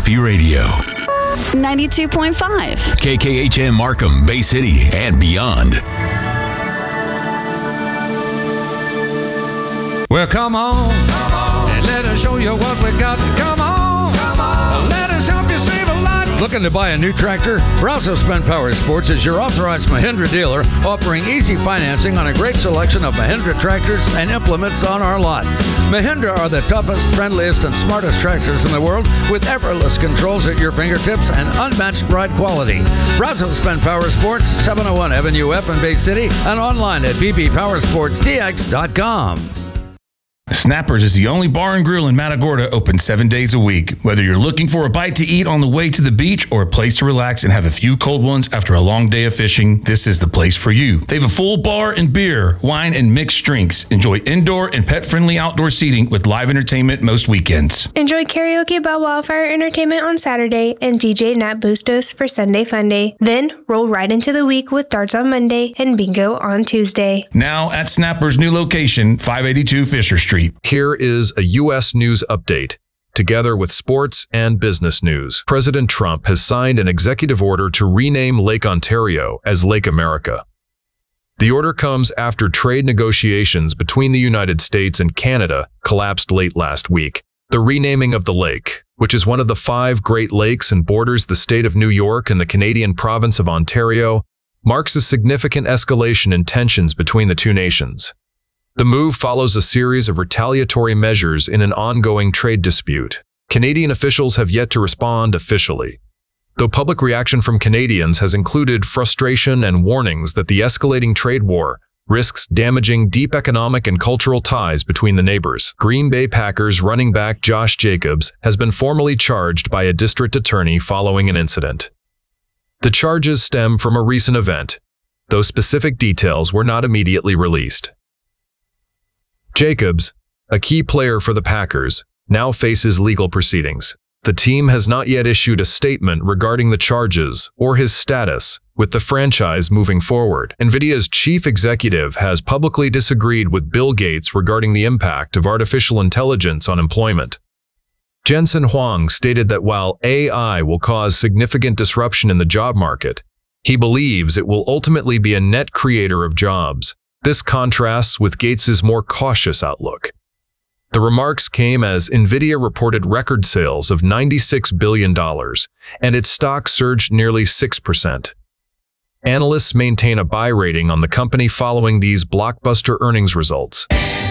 Happy Radio. 92.5. KKHM Markham, Bay City, and beyond. Well, come on, and let us show you what we got. Come on, let us help you save a lot. Looking to buy a new tractor? Rouseau Spend Power Sports is your authorized Mahindra dealer, offering easy financing on a great selection of Mahindra tractors and implements on our lot. Mahindra are the toughest, friendliest, and smartest tractors in the world, with effortless controls at your fingertips and unmatched ride quality. Rouseau Spend Power Sports, 701 Avenue F in Bay City, and online at bbpowersportstx.com. Snappers is the only bar and grill in Matagorda open 7 days a week. Whether you're looking for a bite to eat on the way to the beach or a place to relax and have a few cold ones after a long day of fishing, this is the place for you. They have a full bar and beer, wine, and mixed drinks. Enjoy indoor and pet-friendly outdoor seating with live entertainment most weekends. Enjoy karaoke by Wildfire Entertainment on Saturday and DJ Nat Bustos for Sunday Funday. Then roll right into the week with darts on Monday and bingo on Tuesday. Now at Snapper's new location, 582 Fisher Street. Here is a U.S. news update. Together with sports and business news, President Trump has signed an executive order to rename Lake Ontario as Lake America. The order comes after trade negotiations between the United States and Canada collapsed late last week. The renaming of the lake, which is one of the 5 Great Lakes and borders the state of New York and the Canadian province of Ontario, marks a significant escalation in tensions between the two nations. The move follows a series of retaliatory measures in an ongoing trade dispute. Canadian officials have yet to respond officially, though public reaction from Canadians has included frustration and warnings that the escalating trade war risks damaging deep economic and cultural ties between the neighbors. Green Bay Packers running back Josh Jacobs has been formally charged by a district attorney following an incident. The charges stem from a recent event, though specific details were not immediately released. Jacobs, a key player for the Packers, now faces legal proceedings. The team has not yet issued a statement regarding the charges or his status with the franchise moving forward. NVIDIA's chief executive has publicly disagreed with Bill Gates regarding the impact of artificial intelligence on employment. Jensen Huang stated that while AI will cause significant disruption in the job market, he believes it will ultimately be a net creator of jobs. This contrasts with Gates's more cautious outlook. The remarks came as NVIDIA reported record sales of $96 billion, and its stock surged nearly 6%. Analysts maintain a buy rating on the company following these blockbuster earnings results.